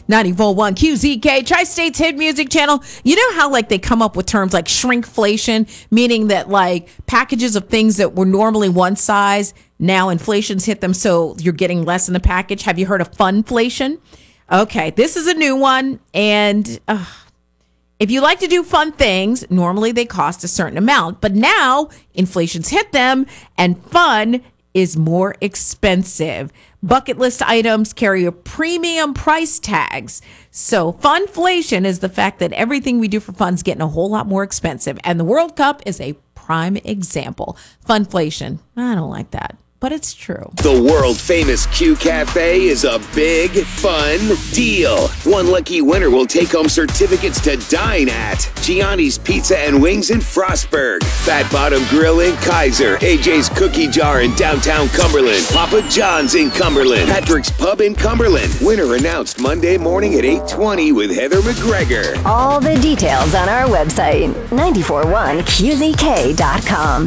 94.1 QZK, Tri-State's Hit Music Channel. You know how like they come up with terms like shrinkflation, meaning that like packages of things that were normally one size, now inflation's hit them, so you're getting less in the package. Have you heard of funflation? Okay, this is a new one, and if you like to do fun things, normally they cost a certain amount, but now inflation's hit them and fun is more expensive. Bucket list items carry a premium price tags. So funflation is the fact that everything we do for fun is getting a whole lot more expensive. And the World Cup is a prime example. Funflation. I don't like that, but it's true. The world famous Q Cafe is a big, fun deal. One lucky winner will take home certificates to dine at Gianni's Pizza and Wings in Frostburg, Fat Bottom Grill in Kaiser, AJ's Cookie Jar in downtown Cumberland, Papa John's in Cumberland, Patrick's Pub in Cumberland. Winner announced Monday morning at 8:20 with Heather McGregor. All the details on our website, 941QZK.com.